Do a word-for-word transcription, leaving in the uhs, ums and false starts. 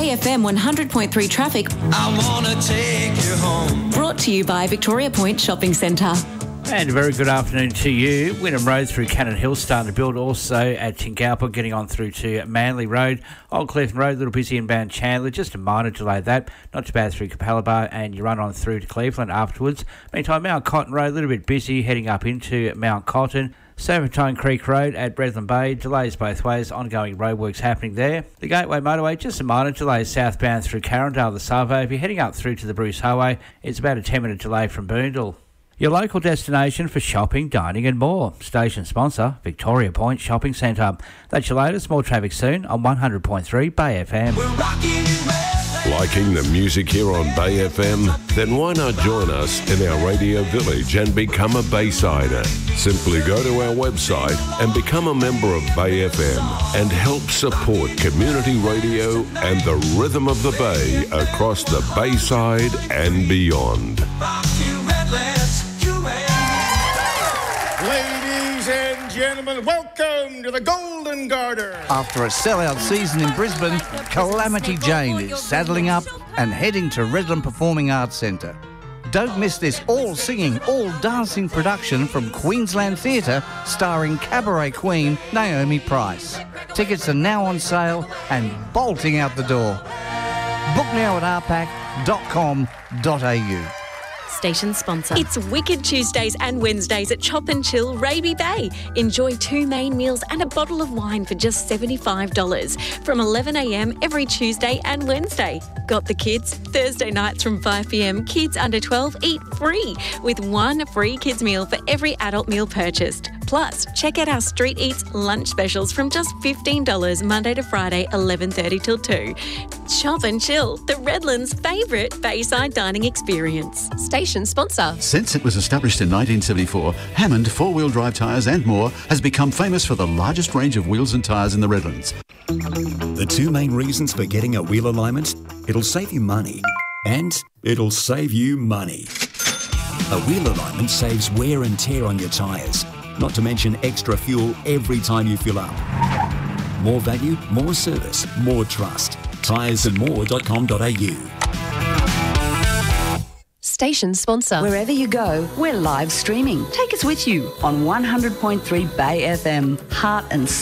Bay F M one hundred point three traffic. I wanna take you home. Brought to you by Victoria Point Shopping Centre. And a very good afternoon to you. Wynnum Road through Cannon Hill starting to build, also at Tingalpa, getting on through to Manly Road. Old Clifton Road, a little busy inbound Chandler, just a minor delay that. Not too bad through Capalaba, and you run on through to Cleveland afterwards. Meantime, Mount Cotton Road, a little bit busy heading up into Mount Cotton. Serpentine Creek Road at Brethren Bay, delays both ways, ongoing roadworks happening there. The Gateway Motorway, just a minor delay southbound through Carindale, the Savo. If you're heading up through to the Bruce Highway, it's about a ten minute delay from Boondall. Your local destination for shopping, dining and more. Station sponsor, Victoria Point Shopping Centre. That's your latest, more traffic soon on one hundred point three Bay F M. Liking the music here on Bay F M? Then why not join us in our radio village and become a Baysider? Simply go to our website and become a member of Bay F M and help support community radio and the rhythm of the Bay across the Bayside and beyond. Ladies and gentlemen, welcome to the Golden Garter. After a sellout season in Brisbane, Calamity Jane is saddling up and heading to Redland Performing Arts Centre. Don't miss this all-singing, all-dancing production from Queensland Theatre starring cabaret queen Naomi Price. Tickets are now on sale and bolting out the door. Book now at r pac dot com dot a u. Station sponsor. It's Wicked Tuesdays and Wednesdays at Chop and Chill Raby Bay. Enjoy two main meals and a bottle of wine for just seventy-five dollars from eleven a m every Tuesday and Wednesday. Got the kids? Thursday nights from five p m, kids under twelve eat free with one free kids meal for every adult meal purchased. Plus, check out our Street Eats lunch specials from just fifteen dollars Monday to Friday, eleven thirty till two. Chop and Chill, the Redlands' favourite Bayside dining experience. Station sponsor. Since it was established in nineteen seventy-four, Hammond four-wheel drive tyres and more has become famous for the largest range of wheels and tyres in the Redlands. The two main reasons for getting a wheel alignment: it'll save you money and it'll save you money. A wheel alignment saves wear and tear on your tyres, not to mention extra fuel every time you fill up. More value, more service, more trust. tyres and more dot com dot a u. Station sponsor. Wherever you go, we're live streaming. Take us with you on one hundred point three Bay F M. Heart and